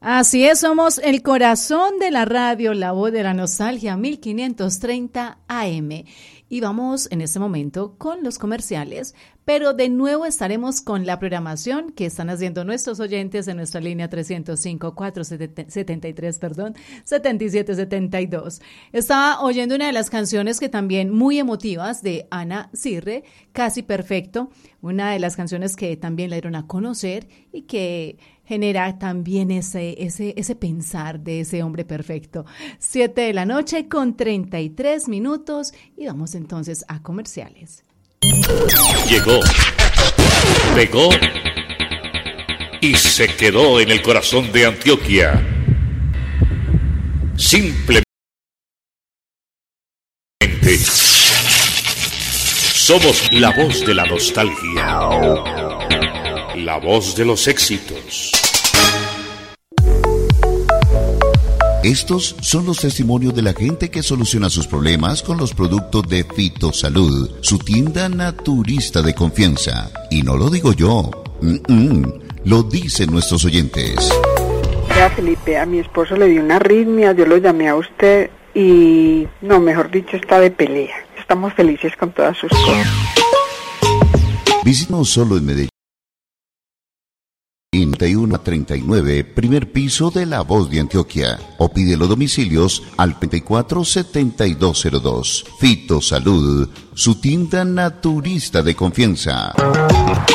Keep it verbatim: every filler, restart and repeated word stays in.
Así es, somos el corazón de la radio, la voz de la nostalgia, mil quinientos treinta A M. Y vamos en este momento con los comerciales, pero de nuevo estaremos con la programación que están haciendo nuestros oyentes en nuestra línea trescientos cinco, cuatrocientos setenta y tres, perdón, setenta y siete setenta y dos. Estaba oyendo una de las canciones que también muy emotivas de Ana Cirre, Casi Perfecto, una de las canciones que también la dieron a conocer y que genera también ese, ese, ese pensar de ese hombre perfecto. Siete de la noche con treinta y tres minutos y vamos entonces a comerciales. Llegó, pegó y se quedó en el corazón de Antioquia. Simplemente somos la voz de la nostalgia, la voz de los éxitos. Estos son los testimonios de la gente que soluciona sus problemas con los productos de Fitosalud, su tienda naturista de confianza. Y no lo digo yo, Mm-mm. lo dicen nuestros oyentes. Ya, Felipe, a mi esposo le dio una arritmia, yo lo llamé a usted y, no, mejor dicho, está de pelea. Estamos felices con todas sus cosas. Visítanos solo en Medellín. treinta y uno a treinta y nueve, primer piso de La Voz de Antioquia, o pide los domicilios al treinta y cuatro setenta y dos cero dos. Fitosalud, su tienda naturista de confianza.